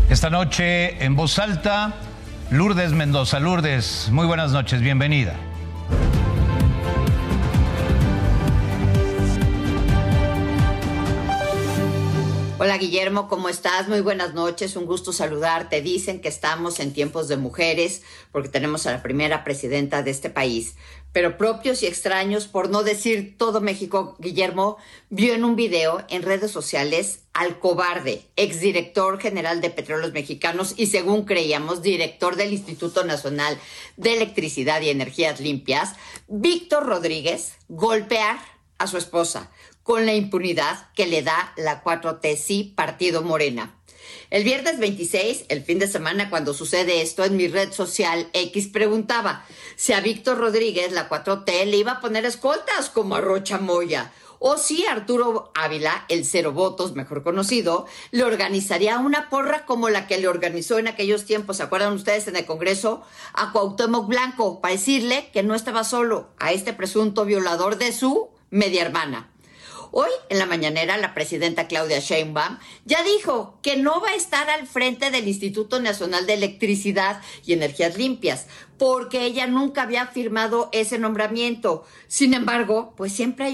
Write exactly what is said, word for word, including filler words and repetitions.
Esta noche en Voz Alta, Lourdes Mendoza. Lourdes, muy buenas noches, bienvenida. Hola Guillermo, ¿cómo estás? Muy buenas noches, un gusto saludarte. Dicen que estamos en tiempos de mujeres porque tenemos a la primera presidenta de este país. Pero propios y extraños, por no decir todo México, Guillermo, vio en un video en redes sociales al cobarde, exdirector general de Petróleos Mexicanos y, según creíamos, director del Instituto Nacional de Electricidad y Energías Limpias, Víctor Rodríguez, golpear a su esposa con la impunidad que le da la cuatro T sí Partido Morena. El viernes veintiséis, el fin de semana, cuando sucede esto, en mi red social X preguntaba si a Víctor Rodríguez la cuatro T le iba a poner escoltas como a Rocha Moya, o si Arturo Ávila, el cero votos mejor conocido, le organizaría una porra como la que le organizó en aquellos tiempos, ¿se acuerdan ustedes, en el Congreso, a Cuauhtémoc Blanco, para decirle que no estaba solo a este presunto violador de su media hermana? Hoy, en la mañanera, la presidenta Claudia Sheinbaum ya dijo que no va a estar al frente del Instituto Nacional de Electricidad y Energías Limpias, porque ella nunca había firmado ese nombramiento. Sin embargo, pues siempre hay